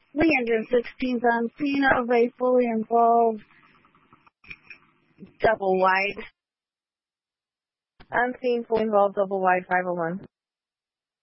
Lee engine 16's unseen of a fully involved double wide. Unseen, fully involved, double wide, 501.